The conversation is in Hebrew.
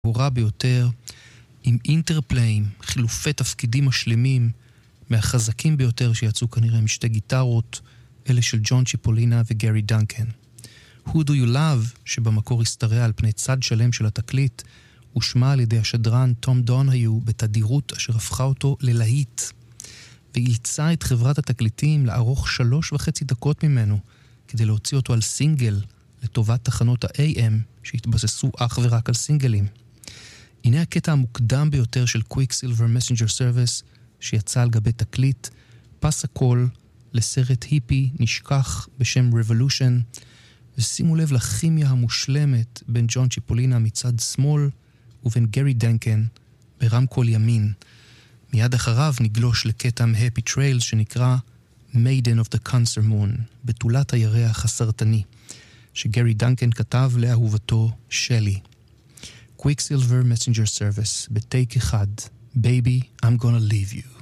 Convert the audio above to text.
הורה ביותר, עם אינטרפליים, חילופי תפקידים משלימים, מהחזקים ביותר שיצאו כנראה משתי גיטרות, אלה של ג'ון צ'יפולינה וגרי דנקן. Who Do You Love, שבמקור הסתרע על פני צד שלם של התקליט, הושמע על ידי השדרן תום דונהיו בתדירות אשר הפכה אותו ללהיט, ואילצה את חברת התקליטים לערוך 3.5 דקות ממנו, כדי להוציא אותו על סינגל, לטובת תחנות ה-AM שהתבססו אך ורק על סינגלים. הנה הקטע המוקדם ביותר של Quicksilver Messenger Service שיצא על גבי תקליט, פס הכל לסרט היפי נשכח בשם Revolution, ושימו לב לכימיה המושלמת בין ג'ון צ'יפולינה מצד שמאל ובין גרי דנקן ברמקול ימין. מיד אחריו נגלוש לקטע מ-Happy Trails שנקרא Maiden of the Cancer Moon, בתולת הירח הסרטני, שגרי דנקן כתב לאהובתו שלי. Quicksilver Messenger Service, בטייק אחד, Baby, I'm gonna leave you.